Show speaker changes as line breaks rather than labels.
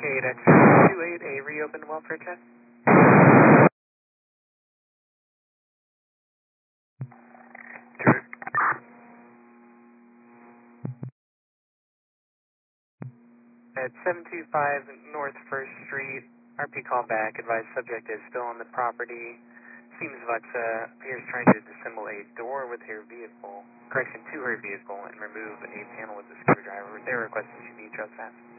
KDX28, a reopened welfare check.
Check.
At 725 North 1st Street, RP callback, advised subject is still on the property. Seems Alexa appears trying to disassemble a door with her vehicle, to her vehicle, and remove a panel with a screwdriver. They're requesting she be trespassed.